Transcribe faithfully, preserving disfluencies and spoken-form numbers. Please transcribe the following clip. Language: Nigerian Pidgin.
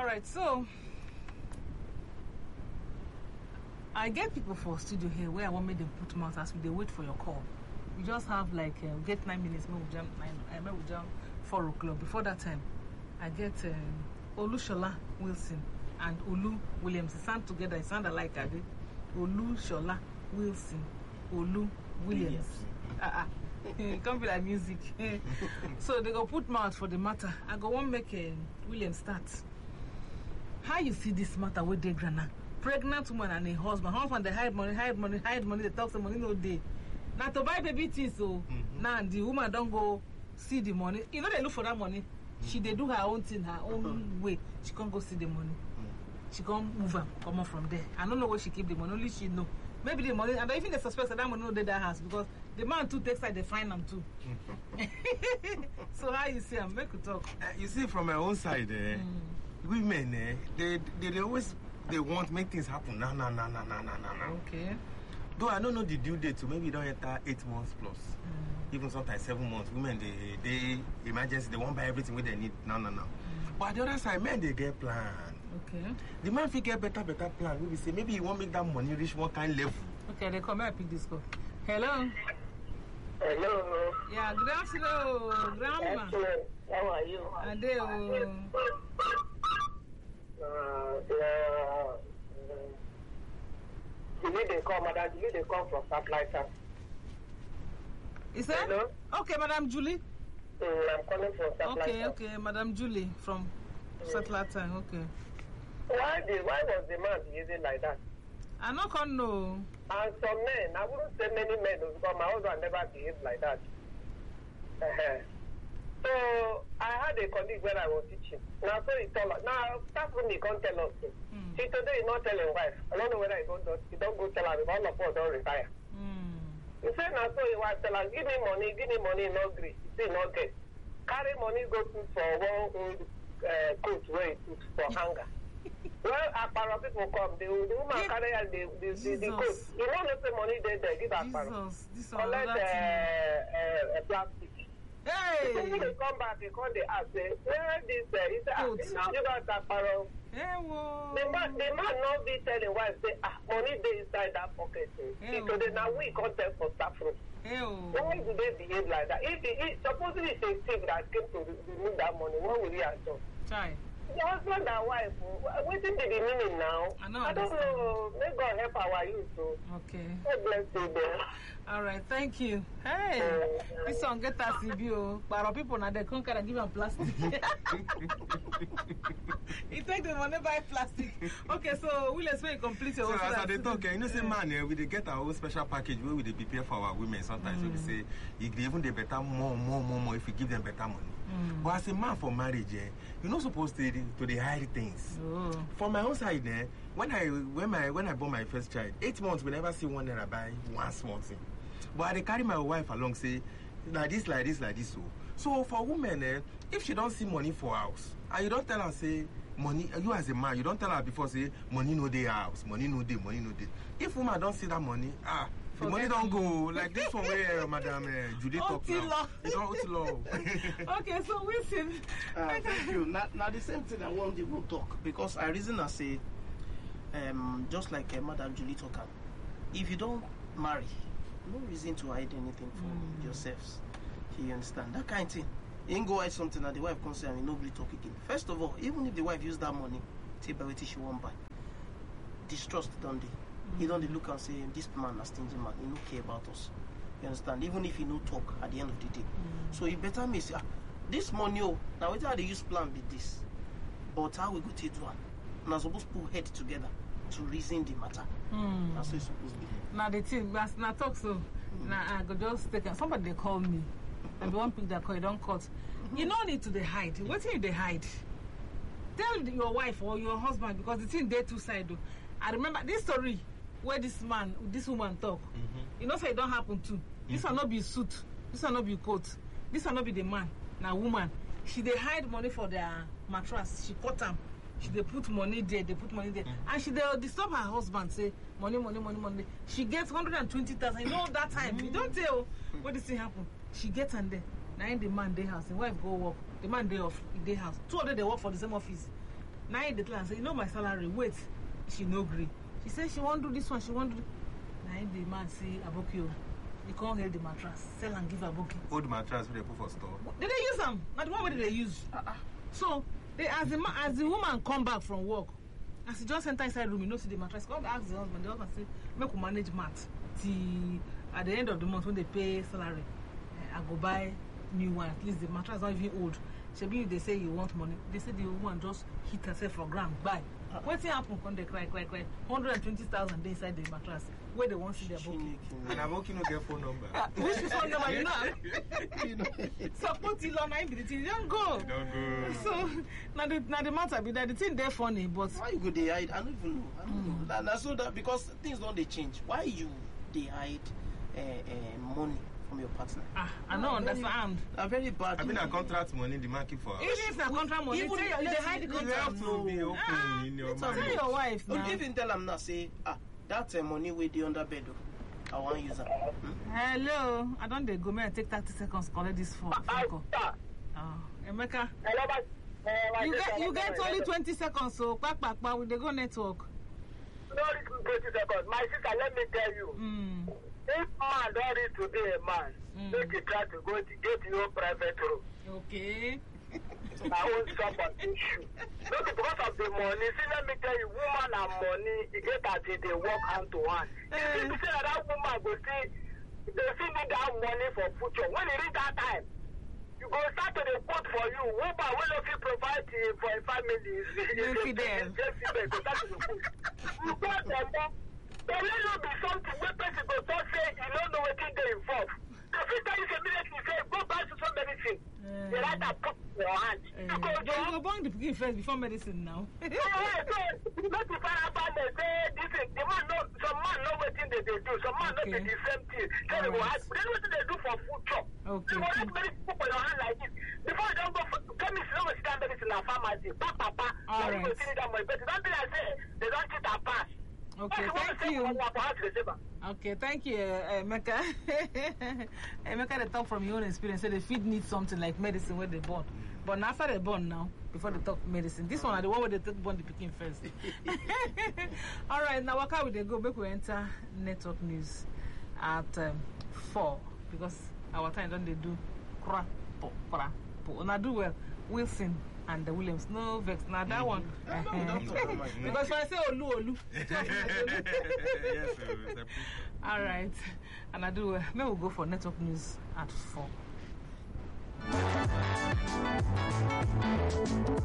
right, so I get people for studio here where I want me to put mouth as we they wait for your call. We just have like uh, get nine minutes. Maybe we jam nine. I may we jam four o'clock. Before that time, I get um, Olushola Wilson and Olu Williams. They sound together. They sound alike. I did. Olushola Wilson, Olu Williams. Ah, uh-uh. It can't be like music. So they go put mouth for the matter. I go one make uh, William start. How you see this matter with the grana? Pregnant woman and a husband. Husband they hide money, hide money, hide money. They talk some money no day. Now to buy baby things, so mm-hmm. now the woman don't go see the money. You know they look for that money. Mm-hmm. She they do her own thing, her own mm-hmm. way. She can't go see the money. Mm-hmm. She can't move her, come on from there. I don't know where she keep the money. Only she know. Maybe the money, and even the suspect that money no dey that house because the man too takes like they find them too. Mm-hmm. So how you see him? Make you talk. Uh, you see from my own side, eh, mm. women, eh, they, they they always they want to make things happen. No, no, no, no, no, no, no. Okay. Though I don't know the due date, so maybe you don't enter eight months plus. Mm. Even sometimes seven months. Women, they, they emergency, they won't buy everything what they need. No, no, no. Mm. But the other side, men, they get plan. Okay. The man will get better, better plan. We will say, maybe you won't make that money reach one kind level. Okay, they come here, pick this call. Hello? Hello. Yeah, good afternoon, Grandma. Excellent. How are you? Adeo. Uh, yeah. Julie, they come, Madam Julie, they come from Satellite Town. Is that? Hello? Okay, Madam Julie. Mm, I'm calling from Satellite Okay, Town. okay, Madam Julie from mm. Satellite Town, okay. Why, did, why was the man behaving like that? I don't can know. And some men, I wouldn't say many men, because my husband never behaved like that. Uh-huh. So, I had a colleague when I was teaching. Now, so he told us, now, staff room, he can't tell us. Mm. See, today he not telling wife. I don't know whether he don't, he don't go tell her, because all of us don't retire. Mm. He said, now, so he was tell her, give me money, give me money, no agree. He said, no get. Carry money, go to for one old uh, coat where he put for hanger. Well, Akparo people come, the, the woman yeah. carry out the, the, the, the coat. You know, let's say money they there, give Akparo. Collect uh, uh, a plastic. Hey! So when they come back, they come, they ask, they, where this, uh, he said, ah, now you got Akparo. Hey, whoa. The man, the man not be telling wife, say, ah, money they inside that pocket. Hey, so they now we contact for staff room. Hey, why do they behave like that? If, if supposedly it's a thief that came to remove that money, what will he have done? Try. The husband and wife, what is the meaning now? I, know, I don't know. May God help our youth. So. Okay. God bless you there. All right, thank you. Hey, uh, this song get us C B O. But people now they can't give them plastic. He take the money buy plastic. Okay, so we'll explain complete your. So as they talk, you know, say man, eh, we they get our own special package where we they prepare for our women. Sometimes mm. we say, you even they better more, more, more, more if you give them better money. Mm. But as a man for marriage, eh, you're not supposed to to the hide things. Oh. From my own side, eh, when I when my when I bought my first child, eight months we never see one that I buy one small thing. But I carry my wife along, say like this, like this, like this. So, so for women, eh, if she don't see money for house, and you don't tell her say money, you as a man, you don't tell her before say money no day house, money no day, money no day. If woman don't see that money, ah. The money don't go like this one where uh, Madam uh, Judy talk now. It don't low. Okay, so listen. Uh, thank you. Now, now the same thing I want to talk because I reason I say, um, just like uh, Madam Julie talk, if you don't marry, no reason to hide anything from mm. yourselves. You understand that kind of thing? You ain't go hide something that the wife comes and nobody talk again. First of all, even if the wife use that money, take by what she won't buy. Distrust don't they? He don't look and say, this man is stingy man, he don't care about us. You understand? Even if he no talk at the end of the day. Mm. So he better me say, ah, this money, oh, now whether they use plan with this. But how we go take one? Now supposed to put head together to reason the matter. Mm. That's what it's supposed to be. Now the thing, now talk so. Mm. Now I go just take somebody they call me. And the one pick that call, you don't cut. Mm-hmm. You don't need to they hide. What thing they hide? Tell your wife or your husband because the thing they two side. I remember this story. Where this man, this woman talk, mm-hmm. you know, say it don't happen too. Mm-hmm. This will not be suit, this will not be coat, this will not be the man. Now, woman, she they hide money for their mattress. She cut them, she they put money there, they put money there, mm-hmm. and she they disturb her husband. Say money, money, money, money. She gets one hundred and twenty thousand. You know that time, mm-hmm. you don't tell what this thing happen. She gets and there. Now in the man they house, the wife go work. The man they off in their house. Two of them they work for the same office. Now in the class, say, you know my salary. Wait, she no agree. She said she won't do this one. She won't do. Now in the man see Abokio, he can't hold the mattress, sell and give Aboki. Old mattress they put for store. Did they use them? Not the one where they use. Uh-uh. So they, as the ma- as the woman come back from work, as he just enter inside room, you know see the mattress. Come ask the husband. The husband say, make we manage mat till at the end of the month when they pay salary. Uh, I go buy new one. At least the mattress is not even old. Shebi, they say you want money. They say the woman just hit herself for ground. Buy. Uh, What's happen? When they cry, cry, cry. Hundred and twenty thousand inside the mattress. Where they want to see their book. And Aboki no get phone number. Uh, which phone number? You know. You know. Support you on nine minutes. You don't go. Don't go. So now the now the matter be that the thing there funny, but Why you go they hide? I don't even know. I don't know. That, that's so that because things don't they change. Why you they hide uh, uh, money from your partner? ah, I don't understand. A very bad. I mean, a contract money the man keep for us. Even if na contract money, Even tell if- your, let's they hide the say- You contract. have to be open Ah, in your let's Tell marriage. your wife Don't now. even tell them now. Say ah, that uh, money wey dey under bed. Oh, I want use it. Hmm? Hello, I don't dey go. May I take thirty seconds to collect this phone? I phone call. start. Oh, Emeka, Hello, my, uh, my you sister, get you my get sister. only twenty seconds. So back back back. We dey go network. No, reach twenty seconds. My sister, let me tell you. Hmm. If man don't reach to be a man, Mm. make you try to go to get your private room. Okay. I won't stop on issue. Not because of the money. See, let me tell you, woman and money, you get that they work hand to hand. If you say that, that woman go see, they still need that money for future. When you reach that time, you go start to the quote for you. Woman will not provide uh, for a family. You feed them. Just feed them. Go start to the quote. You go them more. There will not be something where person go talk say you don't know what they involved. The first time you immediately say go buy some medicine. Uh, You write that put in your hand. uh, You go you down. go burn the pikin first before medicine now. Not to find out about they say this is the man know some man know what thing they, they do. Some man know Okay. they the same thing. Then they go Alright. ask, they know what they do for future. Okay. You go ask many people for your hand like this. Before you don't go for chemist, you don't stand medicine in a pharmacy. Pa papa. Now you go Alright. see that money. But don't be like say they don't cheat and pass. Okay, thank you. Okay, thank you, uh, Emeka. Emeka, they talk from your own experience. Say the feed needs something like medicine when they born. But now after they born now, before they talk medicine, this one are the one where they take born the picking first. All right, now waka we they go back we enter network news at um, four because our time don't they do cra po cra po. Now do well, Wilson and the Williams. No vex. Now that one. No, no, we don't talk about it. Because when I say Olu Olu. Yes, sir, separate. All right, and I do. Uh, maybe we'll go for network news at four.